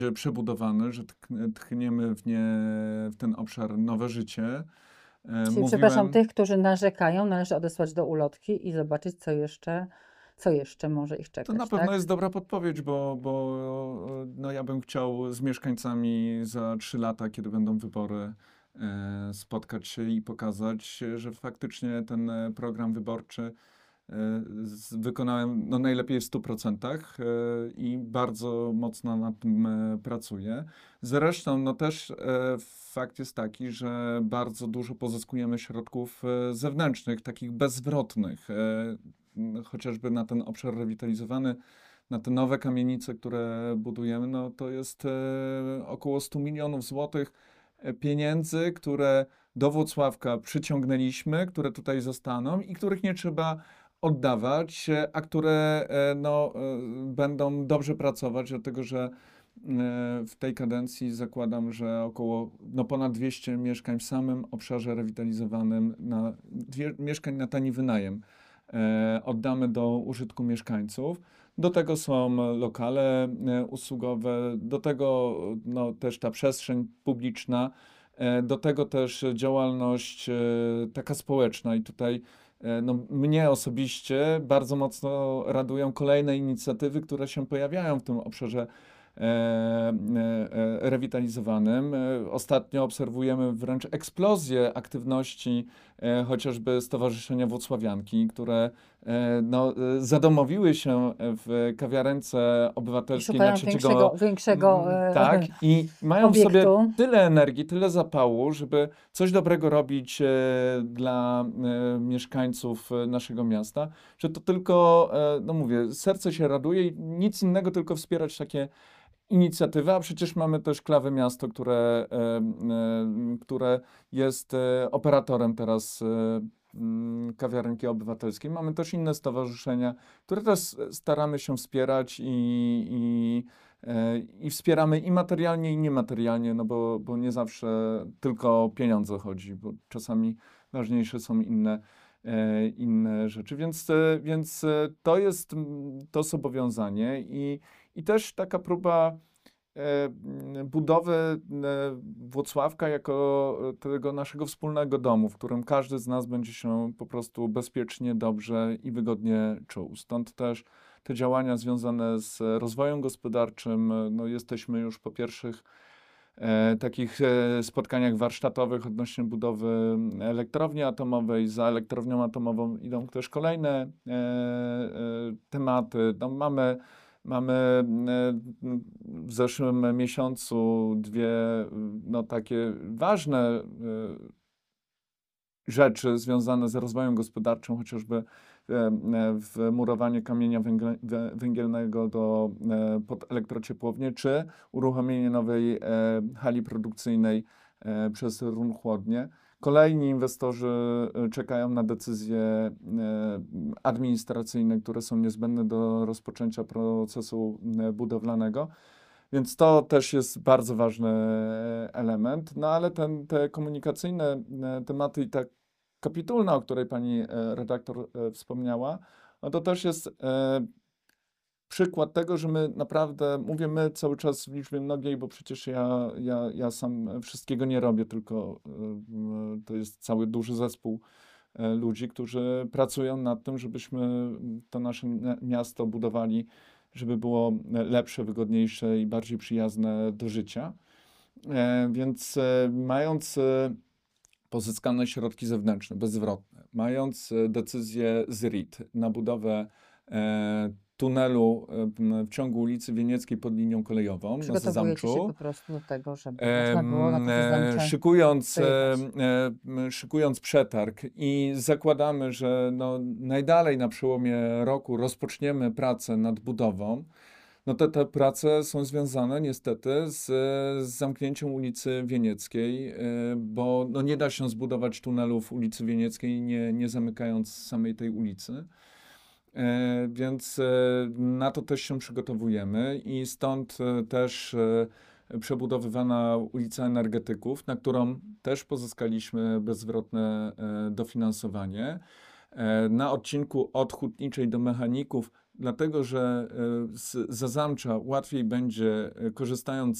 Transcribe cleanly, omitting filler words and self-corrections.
przebudowany, że tchniemy w ten obszar nowe życie. Czyli, przepraszam, Mówiłem, tych, którzy narzekają, należy odesłać do ulotki i zobaczyć, co jeszcze może ich to na czekać, pewno jest tak? dobra podpowiedź, bo no ja bym chciał z mieszkańcami za 3 lata, kiedy będą wybory, spotkać się i pokazać, że faktycznie ten program wyborczy wykonałem no, najlepiej w 100% i bardzo mocno nad tym pracuję. Zresztą no też fakt jest taki, że bardzo dużo pozyskujemy środków zewnętrznych, takich bezzwrotnych, chociażby na ten obszar rewitalizowany, na te nowe kamienice, które budujemy, no to jest około 100 milionów złotych pieniędzy, które do Włocławka przyciągnęliśmy, które tutaj zostaną i których nie trzeba oddawać, a które no, będą dobrze pracować, dlatego że w tej kadencji zakładam, że około no, ponad 200 mieszkań w samym obszarze rewitalizowanym, mieszkań na tani wynajem oddamy do użytku mieszkańców. Do tego są lokale usługowe, do tego no, też ta przestrzeń publiczna, do tego też działalność taka społeczna i tutaj no, mnie osobiście bardzo mocno radują kolejne inicjatywy, które się pojawiają w tym obszarze rewitalizowanym. Ostatnio obserwujemy wręcz eksplozję aktywności chociażby Stowarzyszenia Włocławianki, które no, zadomowiły się w kawiarence I obywatelskiej na szukają trzeciego. większego Tak, i mają w sobie obiektu. tyle energii, tyle zapału, żeby coś dobrego robić dla mieszkańców naszego miasta, że to tylko, no mówię, serce się raduje i nic innego, tylko wspierać takie inicjatywy, a przecież mamy też Klawę Miasto, które jest operatorem teraz kawiarenki obywatelskiej. Mamy też inne stowarzyszenia, które też staramy się wspierać i wspieramy i materialnie, i niematerialnie, no bo nie zawsze tylko o pieniądze chodzi, bo czasami ważniejsze są inne rzeczy. Więc to jest to zobowiązanie i też taka próba budowy Włocławka jako tego naszego wspólnego domu, w którym każdy z nas będzie się po prostu bezpiecznie, dobrze i wygodnie czuł. Stąd też te działania związane z rozwojem gospodarczym, no jesteśmy już po pierwszych takich spotkaniach warsztatowych odnośnie budowy elektrowni atomowej. Za elektrownią atomową idą też kolejne tematy. No, mamy w zeszłym miesiącu dwie no, takie ważne rzeczy związane z rozwojem gospodarczym, chociażby wmurowanie kamienia węgielnego pod elektrociepłownię, czy uruchomienie nowej hali produkcyjnej przez RUN Chłodnie. Kolejni inwestorzy czekają na decyzje administracyjne, które są niezbędne do rozpoczęcia procesu budowlanego. Więc to też jest bardzo ważny element. No ale te komunikacyjne tematy i ta kapitulna, o której pani redaktor wspomniała, no to też jest przykład tego, że my naprawdę, mówię my cały czas w liczbie mnogiej, bo przecież ja sam wszystkiego nie robię, tylko to jest cały duży zespół ludzi, którzy pracują nad tym, żebyśmy to nasze miasto budowali, żeby było lepsze, wygodniejsze i bardziej przyjazne do życia. Więc mając pozyskane środki zewnętrzne, bezzwrotne, mając decyzję z RIT na budowę tunelu w ciągu ulicy Wienieckiej pod linią kolejową na Przygotowujecie się po Zezamczu, prostu do tego, żeby można było na takie zdjęcie dojechać. szykując przetarg i zakładamy, że no, najdalej na przełomie roku rozpoczniemy pracę nad budową, no te prace są związane niestety z zamknięciem ulicy Wienieckiej, bo no nie da się zbudować tunelu w ulicy Wienieckiej, nie zamykając samej tej ulicy. Więc na to też się przygotowujemy i stąd też przebudowywana ulica Energetyków, na którą też pozyskaliśmy bezzwrotne dofinansowanie. Na odcinku od Hutniczej do Mechaników dlatego że za zamcza łatwiej będzie, korzystając